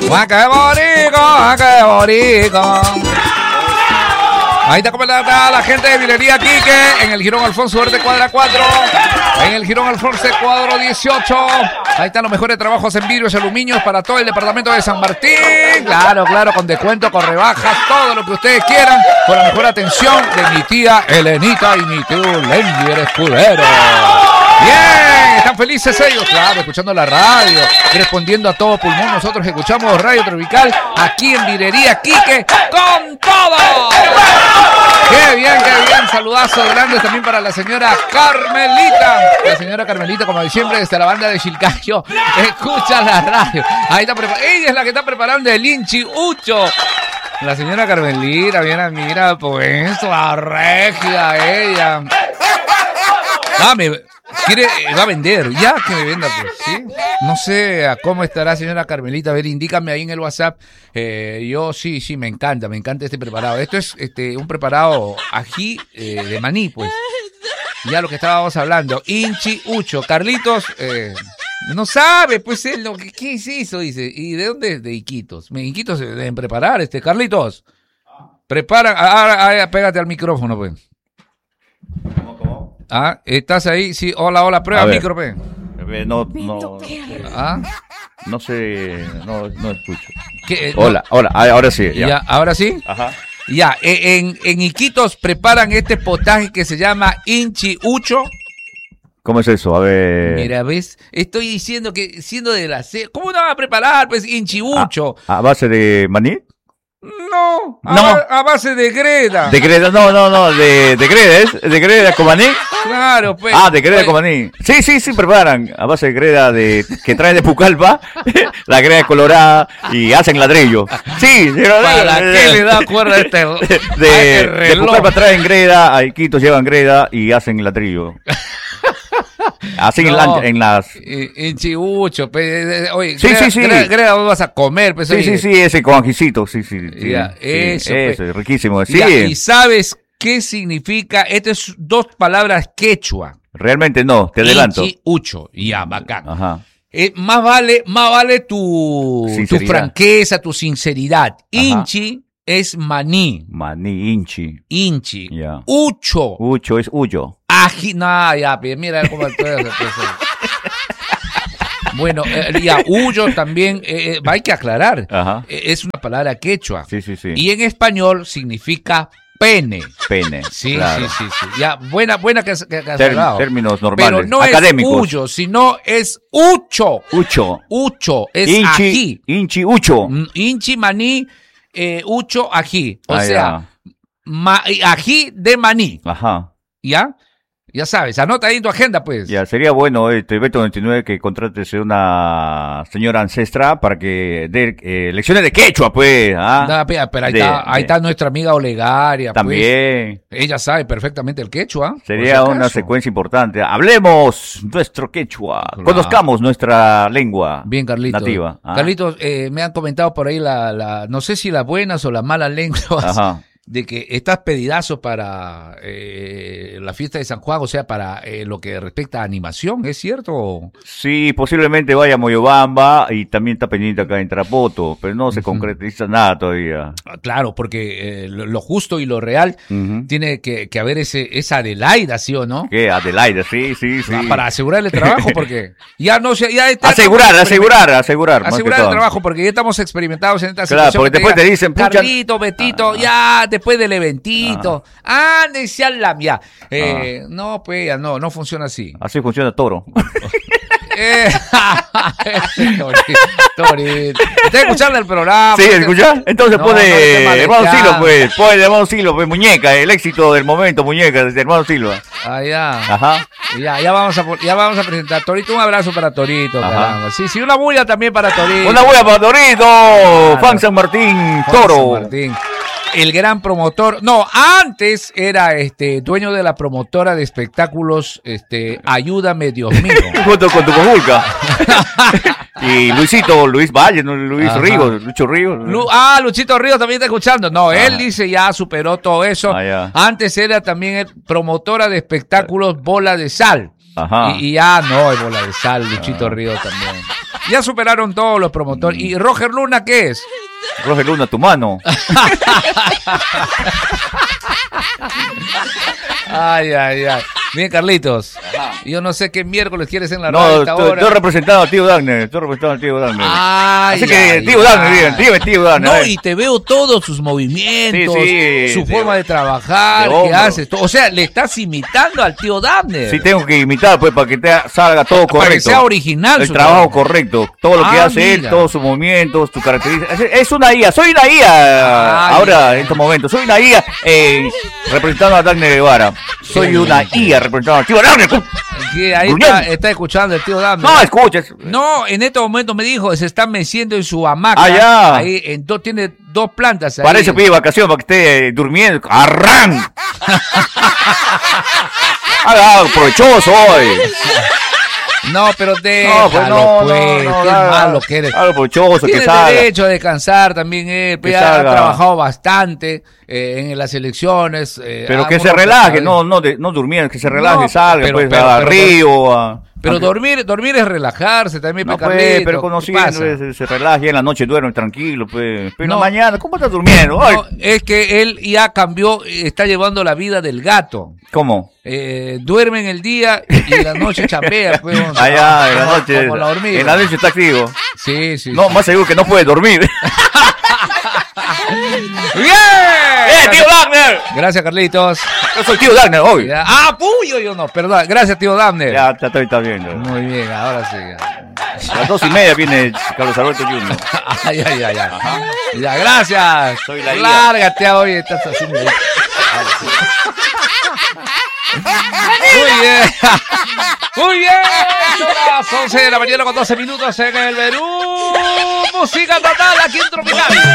qué bonito, qué bonito. Ahí está comentada la gente de Minería Quique en el Girón Alfonso Verde cuadra 4, en el Girón Alfonso cuadro 18. Ahí están los mejores trabajos en vidrios y aluminios para todo el departamento de San Martín. Claro, con descuento, con rebajas, todo lo que ustedes quieran, con la mejor atención de mi tía Elenita y mi tío Lenguer Escudero. Bien, están felices ellos, claro, escuchando la radio, respondiendo a todo pulmón. Nosotros escuchamos Radio Tropical aquí en Minería Quique con todo. Qué bien, saludazos grandes también para la señora Carmelita. La señora Carmelita, como de siempre, desde la banda de Chilcayo, escucha la radio. Ahí está ella es la que está preparando el Inchi Ucho. La señora Carmelita, bien, mira, pues, la regia, ella. Va a vender, ya que me venda, pues, ¿sí? No sé a cómo estará señora Carmelita, a ver, indícame ahí en el WhatsApp. Yo sí, me encanta este preparado. Esto es un preparado ají de maní, pues. Ya lo que estábamos hablando, Inchi Ucho. Carlitos, no sabe, pues, él, ¿qué es eso? Dice, ¿y de dónde es? De Iquitos. Iquitos se deben preparar, Carlitos. Preparan, ahora pégate al micrófono, pues. Ah, ¿estás ahí? Sí, hola, prueba el micro, pues. No sé, no escucho. ¿Qué? Hola, ahora sí. Ya, ¿ahora sí? Ajá. Ya, en Iquitos preparan este potaje que se llama Inchi Ucho. ¿Cómo es eso? A ver. Mira, ¿ves? Estoy diciendo que siendo de la C, ¿cómo no van a preparar, pues, Inchi Ucho? ¿A base de maní? No, a base de greda. De greda, no, de greda, ¿es? ¿De greda con maní? Claro, pues. De greda con maní. Sí, preparan a base de greda que traen de Pucallpa, la greda colorada y hacen ladrillo. Sí, ¿para qué le da cuerda a de Pucallpa traen greda, a Iquitos llevan greda y hacen ladrillo. Así no, en las... En Chibucho, oye, sí. Greda vas a comer, pues. Sí, ese con ajicito, sí. Ya, eso, es riquísimo, sí. Ya, ¿y sabes qué significa? Estas son dos palabras quechua. Realmente no, te adelanto. Inchi Ucho, ya, bacán. Ajá. Más vale tu franqueza, tu sinceridad. Ajá. Inchi es maní. Maní, inchi. Yeah. Ucho es huyo. Ya, mira cómo Bueno, huyo también, hay que aclarar. Ajá. Es una palabra quechua. Sí. Y en español significa pene. Sí, claro. Sí. Ya, buena que has hablado. Términos normales, pero no académicos. Es huyo, sino es ucho. Ucho, es ají. Inchi Ucho. Inchi, maní, ucho, ají. O sea, ají de maní. Ajá. ¿Ya? Ya sabes, anota ahí en tu agenda, pues. Ya, sería bueno, Beto 99, que contrates una señora ancestra para que dé lecciones de quechua, pues. Pero ahí está nuestra amiga Olegaria, también. Pues. Ella sabe perfectamente el quechua. Sería una secuencia importante. Hablemos nuestro quechua. Claro. Conozcamos nuestra lengua. Bien, Carlitos. Nativa. Carlitos, me han comentado por ahí no sé si las buenas o las malas lenguas. Ajá. De que estás pedidazo para la fiesta de San Juan, o sea, para lo que respecta a animación, ¿es cierto? Sí, posiblemente vaya a Moyobamba y también está pendiente acá en Tarapoto, pero no se concretiza nada todavía. Claro, porque lo justo y lo real tiene que haber esa Adelaida, ¿sí o no? ¿Qué? Adelaida, sí. Para asegurar el trabajo, porque ya no sé, ya está... Asegurar el trabajo, porque ya estamos experimentados en esta situación. Claro, porque después te dicen... Carlito, Betito, ya... Después del eventito, ya. No, pues ya no funciona así. Así funciona Toro. Torito. ¿Estás escuchando el programa? Sí, ¿escuchás? Entonces pone Hermano Silva, pues. Pone Hermano Silva, pues, muñeca, el éxito del momento, muñeca, desde Hermano Silva. Ya. Ajá. Ya vamos a presentar. Torito, un abrazo para Torito, caramba. Sí, una bulla también para Torito. Una bulla para Torito, claro. Juan San Martín, Toro. San Martín. El gran promotor, antes era dueño de la promotora de espectáculos, Ayúdame Dios mío. Junto con tu conjunca. Y Luis Valle, ¿no? Lucho Ríos. Luchito Ríos también está escuchando. No, él dice ya superó todo eso. Antes era también promotora de espectáculos Bola de Sal. Ajá. Y ya no, es Bola de Sal, Luchito Ríos también. Ya superaron todos los promotores. ¿Y Roger Luna qué es? Roger Luna, tu mano. Ay. Bien, Carlitos. Yo no sé qué miércoles quieres en la radio No, a esta hora. estoy representando al tío Dagner. Ay, Así que, tío Dagner, dígame, tío Dagner. No, y te veo todos sus movimientos, su forma de trabajar, de que haces. O sea, le estás imitando al tío Dagner. Sí, tengo que imitar, pues, para que salga todo correcto. Para que sea original. El trabajo correcto. Todo lo que hace él, todos sus movimientos, sus características. Es una IA. Soy una IA ahora, en estos momentos. Soy una IA representando a Dagner Guevara. Soy una IA representando al tío Dagner. Sí, ahí está escuchando el tío Dagner. No, escuches. No, en este momento me dijo, se está meciendo en su hamaca. Ah, ya. Ahí, tiene 2 plantas ahí. Para eso pide vacación, para que esté durmiendo. ¡Arran! Haga provechoso hoy. No, pero déjalo, qué malo que eres. Algo provechoso, tiene que salga. derecho a descansar también él, ha trabajado bastante en las elecciones. Pero que se relaje, no durmiendo, que se relaje, salga, pues, al río. Pero dormir es relajarse también, no, pues, pero conociendo, se relaje, en la noche duerme tranquilo, pues. Pero en la mañana, ¿cómo estás durmiendo? No, es que él ya cambió, está llevando la vida del gato. ¿Cómo? Duerme en el día y en la noche chapea, pues. Allá, en la noche. Como la hormiga. En la noche está activo. Sí. No, más seguro que no puede dormir. ¡Bien! ¡Tío Dagner! Gracias, Carlitos. Yo soy tío Dagner hoy. Puyo, yo no, perdón. Gracias, tío Dagner. Ya está viendo. Muy bien, ahora sí. A las 2:30 viene Carlos Alberto Jr. Ay. Ajá. Ya, gracias. Soy la Lárgate hoy, estás haciendo. Muy bien. Son las 11 de la mañana con 12 minutos en el Perú. Música total aquí en Tropical.